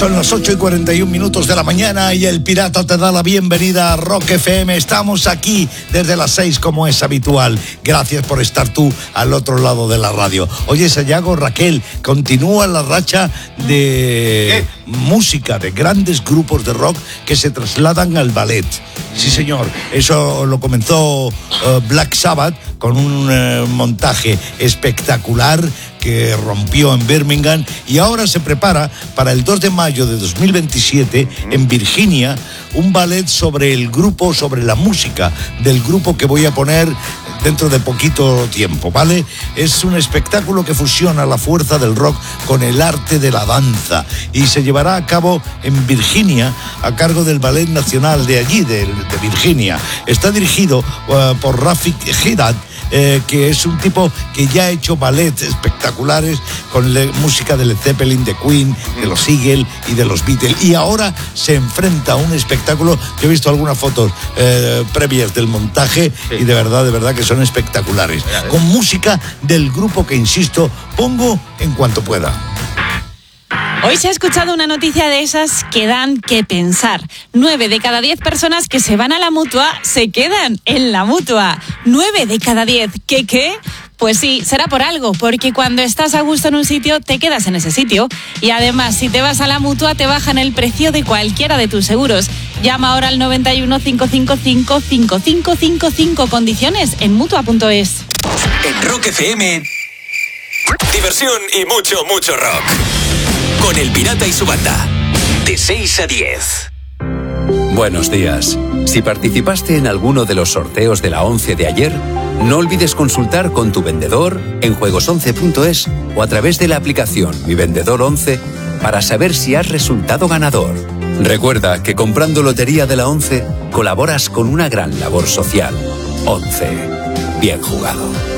Son las 8:41 de la mañana y el Pirata te da la bienvenida a Rock FM. Estamos aquí desde las 6 como es habitual. Gracias por estar tú al otro lado de la radio. Oye, Sayago, Raquel, continúa la racha de música, de grandes grupos de rock que se trasladan al ballet. Sí, señor. Eso lo comenzó Black Sabbath con un montaje espectacular que rompió en Birmingham y ahora se prepara para el 2 de mayo de 2027 en Virginia un ballet sobre el grupo, sobre la música del grupo que voy a poner dentro de poquito tiempo, ¿vale? Es un espectáculo que fusiona la fuerza del rock con el arte de la danza y se llevará a cabo en Virginia a cargo del Ballet Nacional de allí, de Virginia. Está dirigido por Rafik Haddad, que es un tipo que ya ha hecho ballets espectaculares con música de Led Zeppelin, de Queen, de los Eagles y de los Beatles. Y ahora se enfrenta a un espectáculo. Yo he visto algunas fotos previas del montaje y de verdad que son espectaculares. Con música del grupo que, insisto, pongo en cuanto pueda. Hoy se ha escuchado una noticia de esas que dan que pensar. 9 de cada 10 personas que se van a la Mutua se quedan en la Mutua. 9 de cada 10. ¿Qué? Pues sí, será por algo, porque cuando estás a gusto en un sitio, te quedas en ese sitio. Y además, si te vas a la Mutua, te bajan el precio de cualquiera de tus seguros. Llama ahora al 91 555 5555. Condiciones en Mutua.es. En Rock FM, diversión y mucho rock. Con el Pirata y su banda, de 6 a 10. Buenos días. Si participaste en alguno de los sorteos de la 11 de ayer, no olvides consultar con tu vendedor en juegos11.es o a través de la aplicación Mi Vendedor 11 para saber si has resultado ganador. Recuerda que comprando Lotería de la 11 colaboras con una gran labor social. 11. Bien jugado.